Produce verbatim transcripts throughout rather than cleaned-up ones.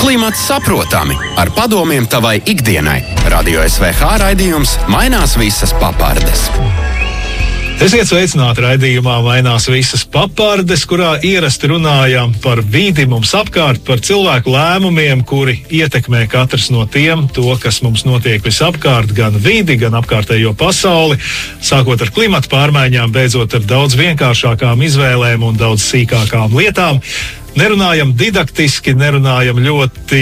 Klimats saprotami ar padomiem tavai ikdienai. Radio S V H raidījums mainās visas papardes. Esiet sveicināti raidījumā Mainās visas papardes, kurā ierasti runājam par vidi mums apkārt, par cilvēku lēmumiem, kuri ietekmē katrs no tiem to, kas mums notiek visapkārt, gan vidi, gan apkārtējo pasauli, sākot ar klimata pārmaiņām, beidzot ar daudz vienkāršākām izvēlēm un daudz sīkākām lietām. Nerunājam didaktiski, nerunājam ļoti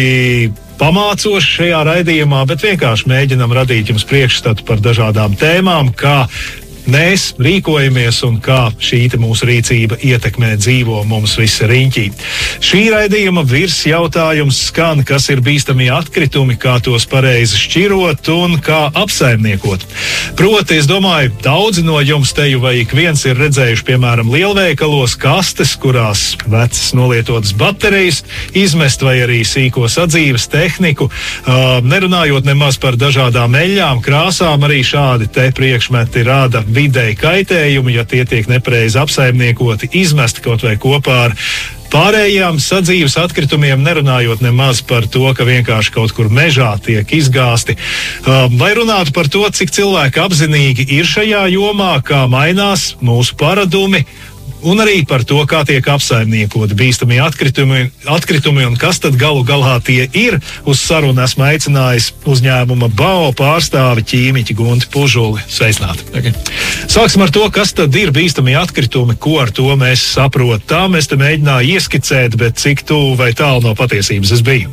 pamācoši šajā raidījumā, bet vienkārši mēģinam radīt jums priekšstatu par dažādām tēmām, kā mēs rīkojamies un kā šī mūsu rīcība ietekmē dzīvo mums visi riņķī. Šī raidījuma virs jautājums skan, kas ir bīstamie atkritumi, kā tos pareizi šķirot un kā apsaimniekot. Proti, es domāju, daudzi no jums te jau vai ik viens ir redzējuši, piemēram, lielveikalos kastes, kurās vecas nolietotas baterijas izmest vai arī sīko sadzīves tehniku. Uh, nerunājot nemaz par dažādām eļļām, krāsām, arī šādi te priekšmeti rada videi kaitējumu, ja tie tiek nepareizi apsaimniekoti, izmesti kaut vai kopā ar pārējām sadzīves atkritumiem, nerunājot nemaz par to, ka vienkārši kaut kur mežā tiek izgāsti. Vai runātu par to, cik cilvēki apzinīgi ir šajā jomā, kā mainās mūsu paradumi, un arī par to, kā tiek apsaimniekoti bīstamie atkritumi, atkritumi un kas tad galu galā tie ir. Uz sarunu esmu aicinājis uzņēmuma B A O pārstāvi ķīmiķi Gunti Pužuli. Sveicināti! Okay. Sāksim ar to, kas tad ir bīstamie atkritumi, ko ar to mēs saprotam. Es te mēģināju ieskicēt, bet cik tuvu vai tālu no patiesības es biju.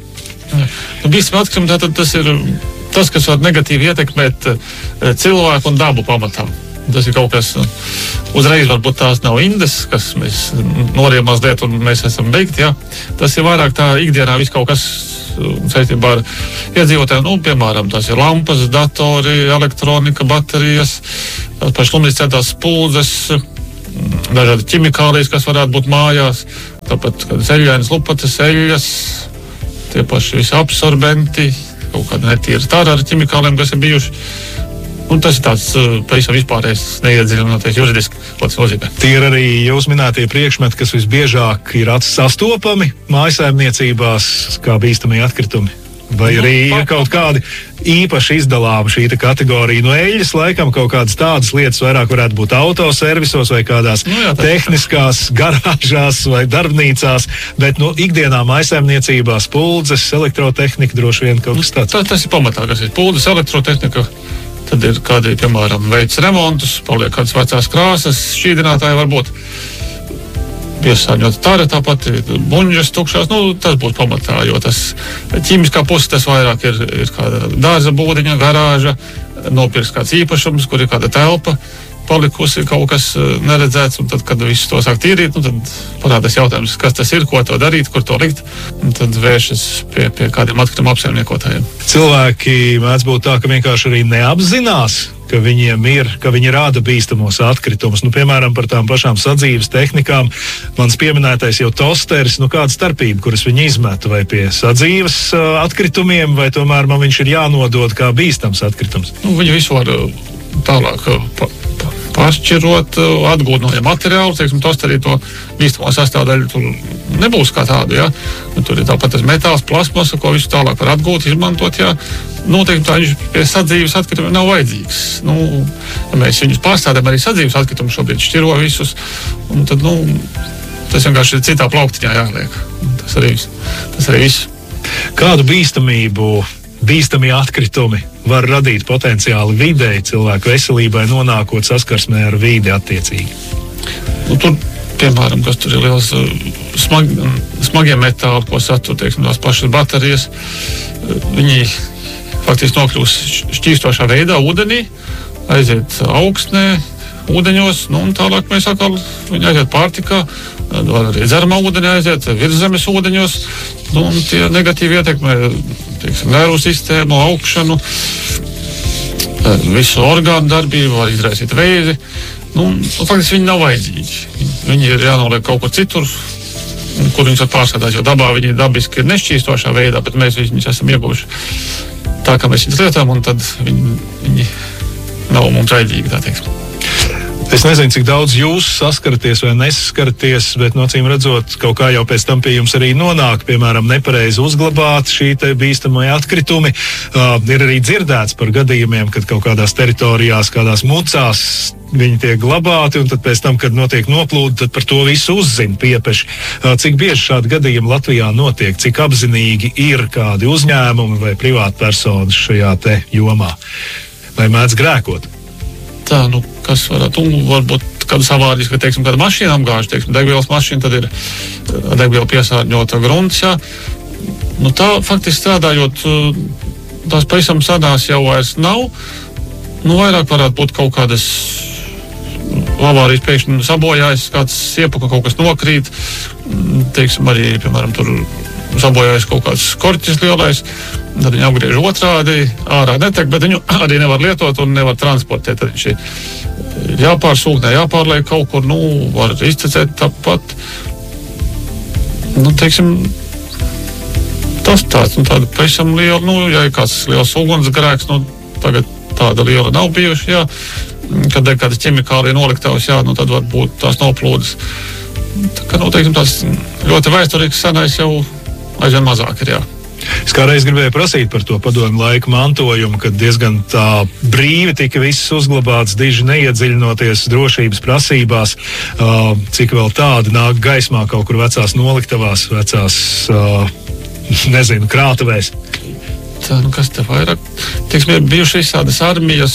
Nu, bīstamie atkritumi tātad tas ir tas, kas var negatīvi ietekmēt cilvēku un dabu pamatā. Tas ir kaut kas, uzreiz varbūt tās nav indes, kas mēs noriem mazliet un mēs esam beigti, jā. Tas ir vairāk tā ikdienā viss kaut kas saistībā ar iedzīvotājiem, nu, piemēram, tas ir lampas, datori, elektronika, baterijas, tās pašas lumīscētās spuldzes, dažādi ķimikālijas, kas varētu būt mājās, tāpat kādas eļļainas lupatas, eļļas, tie paši visi absorbenti, kaut kādi netīri tāri ar ķimikāliem, kas ir bijuši. Un tas ir tāds pavisam vispārējais, neiedziļinoties juridiski, ko tas nozīmē. Tie ir arī jūs minētie priekšmeti, kas visbiežāk ir sastopami mājsaimniecībās kā bīstamie atkritumi. Vai arī ir kaut kādi īpaši izdalāmi šī kategorija no eļļas, laikam kaut kādas tādas lietas vairāk varētu būt autoservisos vai kādās nu, jā, tehniskās garāžās vai darbnīcās, bet no ikdienā mājsaimniecībās spuldzes, elektrotehnika droši vien kaut kas tāds. Tas, tas ir pamatā, kas ir spuldzes, elektrotehnika. Tad ir kādi, piemēram, veids remontus, paliek kādas vecās krāsas, šķīdinātāji varbūt piesārņota tara, tāpat buņģas tukšās, nu, tas būs pamatā, jo tas ķīmiskā puse, tas vairāk ir, ir kāda dārza būdiņa, garāža, nopirks kāds īpašums, kur ir kāda telpa, palikusi kaut kas neredzēts, un tad, kad visu to sāk tīrīt, nu, tad parādās jautājums, kas tas ir, ko to darīt, kur to likt, un tad vēršas pie, pie kādiem atkritumu apsaimniekotājiem. Cilvēki mēdz būt tā, ka vienkārši arī neapzinās, ka viņiem ir, ka viņi rāda bīstamos atkritumus. Nu, piemēram, par tām pašām sadzīves tehnikām, mans pieminētais jau tosteris, nu, kāda starpība, kuras viņi izmeta, vai pie sadzīves uh, atkritumiem, vai tomēr man viņš ir jānodod kā bīstams atkritums? Nu, viņi visu var tālāk pa, pa, pāršķirot, atgūt no ja materiālu, teiksim, tosterī to bīstamo sastāvdaļu tur nebūs kā tādu, jā. Tur ir tāpat tas metāls, plasmasa, ko visu tālāk var atgūt, izmantot, jā. Noteikti tā viņš pie sadzīves atkritumiem nav vajadzīgs. Nu, ja mēs viņus pārstādām arī sadzīves atkritumus šobrīd šķiro visus, un tad, nu, tas vienkārši ir citā plauktiņā jāliek. Tas arī, tas arī viss. Kādu bīstamību, bīstamie atkritumi var radīt potenciāli videi, cilvēku veselībai, nonākot saskarsmē ar vidi attiecīgi? Nu, tur, piemēram, kas tur ir liels smag, smagie metāli, ko satur, teiksim, tās pašas baterijas, viņi faktiski nokļūst šķīstošā veidā ūdenī, aiziet augsnē, ūdeņos, nu un tālāk mēs atkal viņi aiziet pārtikā, var arī dzeramā ūdeņā aiziet, virszemes ūdeņos, nu un tie negatīvi ietekmē, teiksim, nervu sistēmu, augšanu, visu orgānu darbību, var izraisīt vēzi, nu, faktiski viņi nav vajadzīgi. Viņi ir jānoliek kaut kur citur, kur viņus var pārskatāt, jo dabā viņi dabiski ir nešķīstošā veidā, bet mēs viņus esam ieguvuši tā, kā mēs viņus lietām, un tad viņi, viņi nav mums vajadzīgi, tā teiksim. Es nezinu, cik daudz jūs saskaraties vai nesaskaraties, bet no acīm redzot, kaut kā jau pēc tam pie jums arī nonāk, piemēram, nepareizi uzglabāt šī te bīstamie atkritumi. Uh, ir arī dzirdēts par gadījumiem, kad kaut kādās teritorijās, kādās mucās viņi tiek glabāti, un tad pēc tam, kad notiek noplūde, tad par to visu uzzina piepeši. Uh, cik bieži šādi gadījumi Latvijā notiek, cik apzinīgi ir kādi uzņēmumi vai privātpersonas šajā te jomā? Vai mēdz grēkot? Tā, nu, kas varētu, un varbūt kādas avārijas, ka, teiksim, kāda mašīna apgāž, teiksim, degvielas mašīna, tad ir degviela piesārņota grunts, jā. Nu, tā, faktiski strādājot, tās pavisam sadās jau vairs nav, nu, vairāk varētu būt kaut kādas avārijas pēkšņi sabojājas, kāds iepuka, kaut kas nokrīt, teiksim, arī, piemēram, tur sabojājas kaut kāds korķis lielais, tad viņu apgriež otrādi, ārā netek, bet viņu arī nevar lietot un nevar transportēt. Tad viņš ir jāpārsūknē, jāpārliek kaut kur, nu, var izcecēt tāpat. Nu, teiksim, tas tāds, nu, tāda pavisam liela, nu, ja ir kāds liels ugunsgrēks, nu, tagad tāda liela nav bijuši, jā, kad ir kādas ķimikālija noliktavas, jā, nu, tad var būt tās noplūdes. Tā kā, nu, teiksim, tās ļoti vēsturīgs senais jau aizvien mazāk ir, jā. Es kā reiz gribēju prasīt par to padomju laiku mantojumu, kad diezgan tā brīvi tika viss uzglabāts, diži neiedziļinoties drošības prasībās, uh, cik vēl tādi nāk gaismā kaut kur vecās noliktavās, vecās, uh, nezinu, krātuvēs. Tā, nu, kas te vairāk? Teiksim, ir bijuši visādas armijas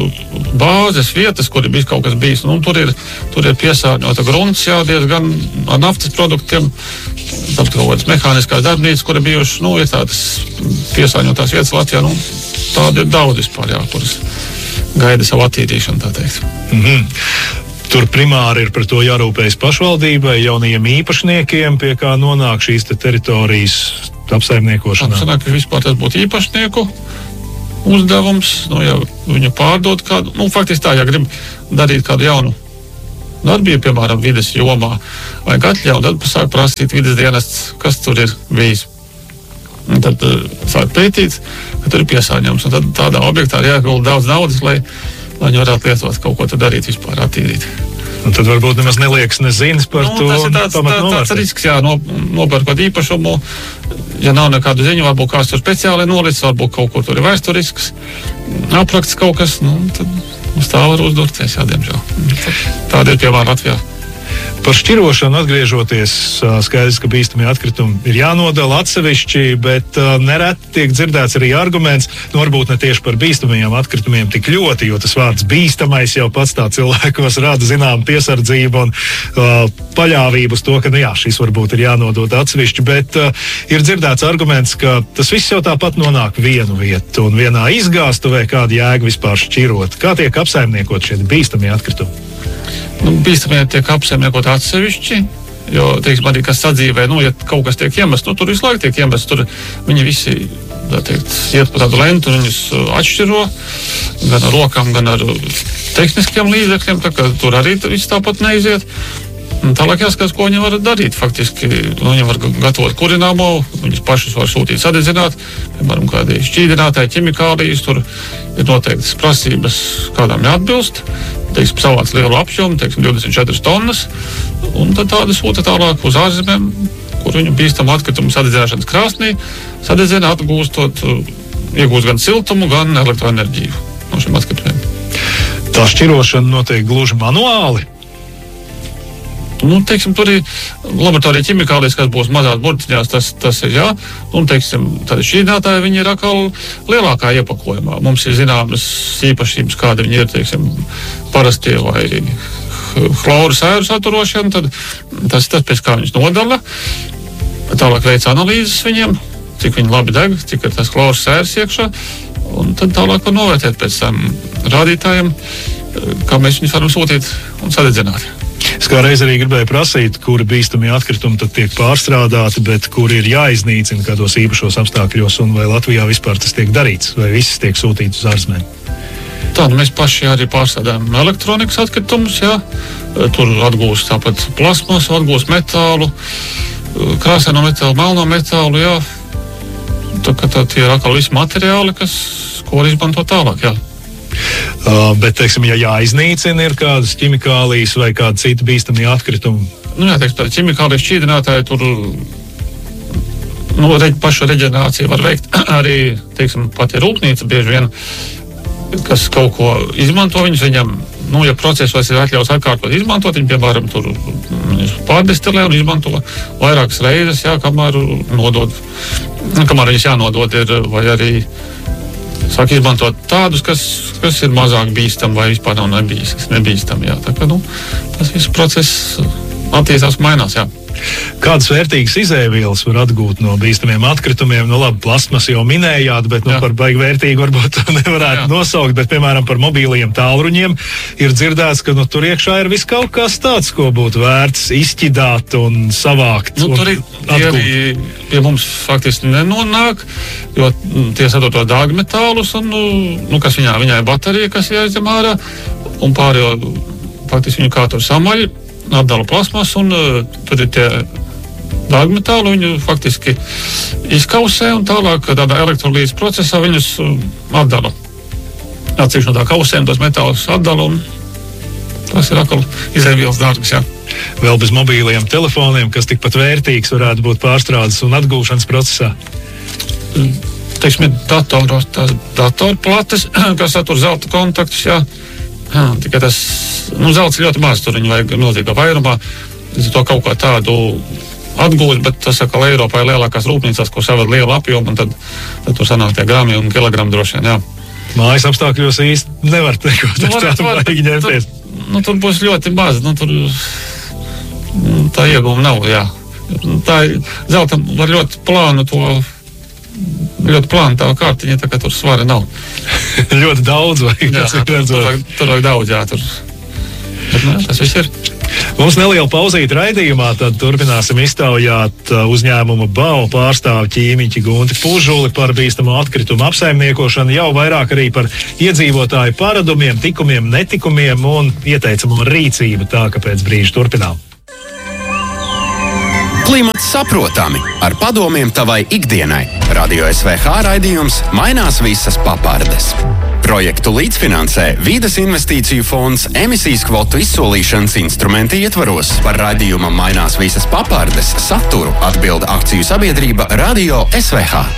bāzes vietas, kur ir bijis kaut kas bijis. Nu, tur ir, tur ir piesārņota grunts, jā, diezgan ar naftas produktiem. Tāpat kaut kādas mehāniskās darbnīcas, kur ir bijuši, nu, ir tādas piesārņotās vietas Latvijā. Nu, tādi ir daudz vispār, jā, kuras gaida savu attīrīšanu, tā teikt. Mm-hmm. Tur primāri ir par to jārūpējas pašvaldībai, jaunajiem īpašniekiem, pie kā nonāk šīs te teritorijas apsaimniekošanā. Sanāk, ka vispār tas būtu īpašnieku uzdevums, nu, ja viņu pārdot kādu, nu, faktiski tā, ja grib darīt kādu jaunu darbību, piemēram, vides jomā, vai atļauju, tad sāk prasīt vides dienests, kas tur ir bijis. Un tad uh, sāk pētīt, ka tur ir piesārņojums, un tad tādā objektā ir jāiegulda daudz naudas, lai, lai viņi varētu lietot kaut ko tur darīt, vispār attīrīt. Un tad varbūt nemaz neliekas nezinis par nu, to. Tas ir tāds, tā, tāds risks, jā, no, nopērkot īpašumu. Ja nav nekādu ziņu, varbūt kāds tur speciāli nolicis, varbūt kaut kur tur ir vēsturisks, apraksts kaut kas, nu, tad uz tā var uzdurties, jā, diemžēl. Tāda ir piemēram Latvijā. Par šķirošanu atgriežoties, skaidrs, ka bīstamie atkritumi ir jānodala atsevišķi, bet nereti tiek dzirdēts arī arguments, nu varbūt ne tieši par bīstamajiem atkritumiem tik ļoti, jo tas vārds bīstamais jau pats tā cilvēkos rada zinām piesardzību un uh, paļāvību uz to, ka, nu jā, šis varbūt ir jānodod atsevišķi, bet uh, ir dzirdēts arguments, ka tas viss jau tāpat nonāk vienu vietu un vienā izgāstuvē kāda jēga vispār šķirot. Kā tiek apsaimniekot šie bīstamie atkritumi? Nu, bīstamie tiek apsaimniekot atsevišķi, jo, teiksim, arī kas sadzīvē, nu, ja kaut kas tiek iemests, nu, tur visu laiku tiek iemests, tur viņi visi, tā teikt, iet pa tādu lentu un viņus atšķiro, gan ar rokām, gan ar tehniskiem līdzekļiem, tā kā tur arī viss tāpat neiziet. Un tālāk jāskatās, ko viņi var darīt. Faktiski, nu, viņi var gatavot kurināmo, viņus pašus var sūtīt sadedzināt, piemēram, kādi šķīdinātāji, ķimikālijas, tur ir noteiktas prasības, kādām neatbilst, teiksim, savāc lielu apjomu, teiksim, divdesmit četras tonnas, un tad tāda sūta tālāk uz ārzemēm, kur viņu bīstam atkritumu sadedzināšanas krāsnī, sadedzina atgūstot, iegūst gan siltumu, gan elektroenerģiju no šiem atkritumiem. Tā šķirošana notiek gluži manuāli? Nu, teiksim, tur ir laboratorija ķimikālijas, kas būs mazās burtiņās, tas, tas ir jā. Un, teiksim, tādi šķīdinātāji, viņi ir atkal lielākā iepakojumā. Mums ir zināmas īpašības, kāda viņi ir, teiksim, parastie vai chloru sēru saturošana, tad tas ir tas, pēc kā viņus nodala. Tālāk veic analīzes viņiem, cik viņi labi deg, cik ir tas chloru sērs iekšā, un tad tālāk var novērtēt pēc tam rādītājiem, kā mēs viņus varam sūtīt un sadedzināt. Es kā reiz arī gribēju prasīt, kuri bīstamie atkritumi tad tiek pārstrādāti, bet kuri ir jāiznīcina kādos īpašos apstākļos, un vai Latvijā vispār tas tiek darīts, vai viss tiek sūtīts uz ārzemēm? Tā, nu mēs paši arī pārstrādājam elektronikas atkritumus, jā. Tur atgūst tāpat plasmasu, atgūst metālu, krāsaino metālu, melno metālu, jā. Tā kā tā tie ir atkal visi materiāli, kas, ko var izmantot tālāk, jā. Uh, bet, teiksim, ja jāiznīcina ir kādas ķimikālijas vai kāda cita bīstamie atkritumi? Nu, jā, teiksim, tā ķimikālijas šķīdinātāji tur nu, reģ, paša reģenerācija var veikt arī, teiksim, pati rūpnīca bieži vien, kas kaut ko izmanto viņus, viņam, nu, ja procesos ir atļaus atkārtot izmantot, viņi, piemēram, tur pārdestilē un izmanto vairākas reizes, jā, kamēr nodod, kamēr viņas jānodod ir, vai arī sāk izmantot tādus, kas, kas ir mazāk bīstami vai vispār nav nebīstami, nebīstami, jā. Tā kā, nu, tas viss process attīstās, mainās, jā. Kādas vērtīgas izēvielas var atgūt no bīstamiem atkritumiem? Nu, labi, plasmas jau minējāt, bet nu, par baigi vērtīgu varbūt nevarētu Jā. nosaukt, bet, piemēram, par mobīliem tālruņiem ir dzirdēts, ka nu, tur iekšā ir viss kaut kas tāds, ko būtu vērts izķidāt un savākt. Nu, un tur ir, arī pie mums faktiski nenonāk, jo tie sadod to dārgmetālus, un, nu, kas viņā, viņā ir baterija, kas jāizņem ārā, un pārējo faktiski viņu kā tur samaļ, atdala plasmas, un uh, tur ir tie dārgmetāli, viņu faktiski izkausē, un tālāk tādā elektrolīzes procesā viņus uh, atdala. Atsevišķi no tā kausēm tos metālus atdala, un tas ir atkal izēvielas dārgas, jā. Vēl bez mobīliem telefoniem, kas tikpat vērtīgs varētu būt pārstrādes un atgūšanas procesā? Teiksim, datoros, tās datorplates, kas satur zelta kontaktus, jā. Jā, tikai tas, nu, zelts ļoti maz, tur viņi vajag milzīgā vairumā, to kaut kā tādu atgūst, bet tas, ka Eiropā ir lielākās rūpnīcās, ko saved lielu apjomu, un tad, tad tur sanāk tie grami un kilogrami droši vien, jā. Mājas apstākļos īsti nevar teikt, nu, tas tādu vajag ņemties. Tur, nu, tur būs ļoti maz, nu, tur tā ieguma nav, jā. Tā zeltam var ļoti plānu to, ļoti plāna tā kārtiņa, tā kā tur svara nav. Ļoti daudz vai? Jā, tur, tur, vajag, tur vajag daudz, jā, tur. Bet, nu, tas viss ir. Mums neliela pauzīte raidījumā, tad turpināsim iztaujāt uzņēmuma B A U pārstāvu ķīmiķi Gunti Pužuli par bīstamo atkritumu apsaimniekošanu, jau vairāk arī par iedzīvotāju paradumiem, tikumiem, netikumiem un ieteicamo rīcību, tā ka pēc brīža turpinām. Klimats saprotami ar padomiem tavai ikdienai. Radio S V H raidījums Mainās visas papardes. Projektu līdzfinansē Vīdes investīciju fonds emisijas kvotu izsolīšanas instrumenti ietvaros. Par raidījuma Mainās visas papardes saturu atbilda akciju sabiedrība Radio S V H.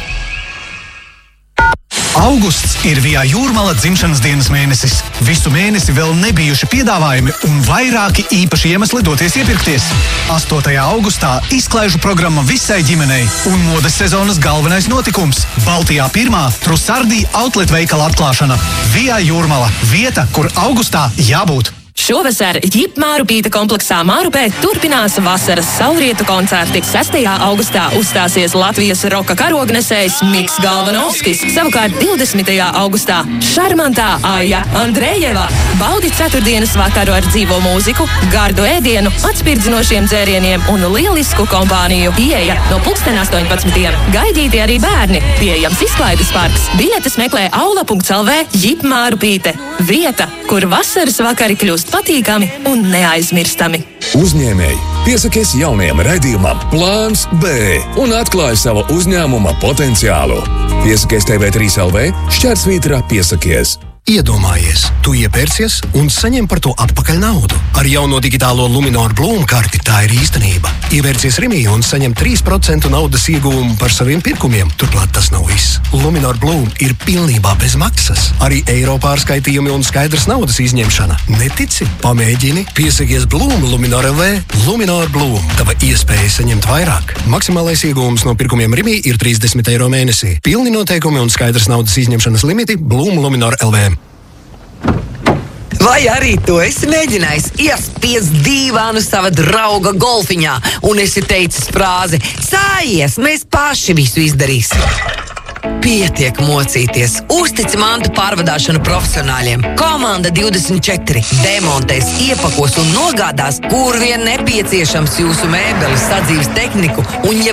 Augusts ir Via Jūrmala dzimšanas dienas mēnesis. Visu mēnesi vēl nebijuši piedāvājumi un vairāki īpaši iemesli doties iepirkties. astotajā augustā izklaižu programma visai ģimenei un modes sezonas galvenais notikums – Baltijā pirmā Trusardī outlet veikala atklāšana. Via Jūrmala – vieta, kur augustā jābūt. Šovasar Ģip Mārupīte kompleksā Mārupē turpinās vasaras saulrietu koncerti. sestajā augustā uzstāsies Latvijas roka karognesējs Miks Galvanovskis. Savukārt divdesmitajā augustā šarmantā Aija Andrejeva. Baudi ceturtdienas vakaru ar dzīvo mūziku, gardu ēdienu, atspirdzinošiem dzērieniem un lielisku kompāniju. Pieeja no pulksten astoņpadsmitiem. Gaidīti arī bērni. Pieejams izklaides parks. Biļetes meklē aula punkts L V Ģip Mārupīte. Vieta, kur vasaras vakari kļūst patīkami un neaizmirstami. Uzņēmēji, piesakies jaunajam raidījumam Plāns B un atklāj savu uzņēmuma potenciālu. Piesakies T V trīs L V, šķērsvītra piesakies. Iedomājies, tu iepērcies un saņem par to atpakaļ naudu. Ar jauno digitālo Luminor Bloom karti tā ir īstenība. Ievērcies Rimī un saņem trīs procenti naudas ieguvumu par saviem pirkumiem. Turklāt tas nav viss. Luminor Bloom ir pilnībā bez maksas. Arī eiro pārskaitījumi un skaidrs naudas izņemšana. Netici? Pamēģini. Piesakies Bloom Luminor L V. Luminor Bloom. Tava iespēja saņemt vairāk. Maksimālais ieguvums no pirkumiem Rimī ir trīsdesmit eiro mēnesī. Pilni noteikumi un skaidrs naudas izņemšanas limiti Bloom Luminor L V. Vai arī tu esi mēģinājis iespiest dīvānu sava drauga golfiņā un esi teicis frāzi: "Sājies, mēs paši visu izdarīsim"? Pietiek mocīties. Uztici mantu pārvadāšanu profesionāļiem. Komanda divdesmit četri demontēs, iepakos un nogādās, kur vien nepieciešams jūsu mēbeles, sadzīves tehniku un ja